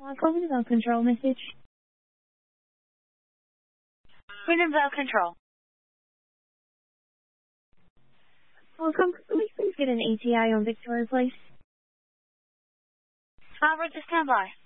Welcome to Bell Control message. Freedom Bell Control. Welcome. Can we please get an ETA on Victoria Place? Robert, just stand by.